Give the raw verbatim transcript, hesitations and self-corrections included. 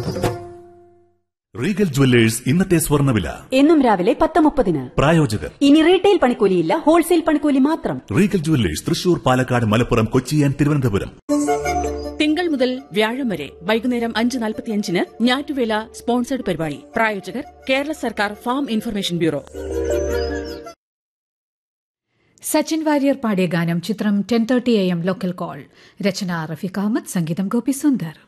Regal jewellers ഇന്നത്തെ സ്വർണ്ണവില എന്നും രാവിലെ പത്ത് മുപ്പതിന്. പ്രായോജകർ ഇനി റീറ്റെയിൽ പണിക്കൂലിയില്ല, ഹോൾസെയിൽ പണിക്കൂലി മാത്രം. Regal jewellers Thrissur, Palakkad, Malappuram, Kochi and Thiruvananthapuram. തിങ്കൾ മുതൽ വ്യാഴം വരെ വൈകുന്നേരം അഞ്ച് നാൽപ്പത്തിയഞ്ചിന് ഞാറ്റുവേല സ്പോൺസർഡ് പരിപാടി. പ്രായോജകർ കേരള സർക്കാർ farm information bureau. Sachin Warrier പാടിയ ഗാനം ചിത്രം ten thirty A M local call. രചന റഫീഖ് അഹമ്മദ്, സംഗീതം ഗോപി സുന്ദർ.